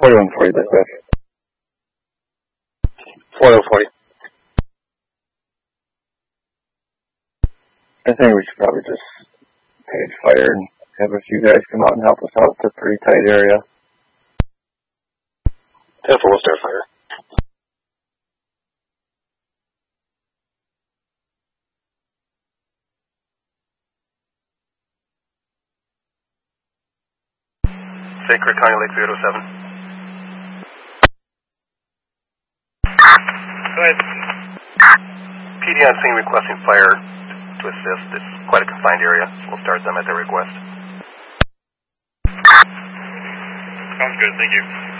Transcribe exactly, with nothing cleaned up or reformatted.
forty-one forty, that's good. forty-one forty. I think we should probably just page fire and have a few guys come out and help us out. It's a pretty tight area. ten four, we'll start fire. Sacred County Lake three oh seven. Go ahead. P D on scene requesting fire to assist. It's quite a confined area, so we'll start them at their request. Sounds good, thank you.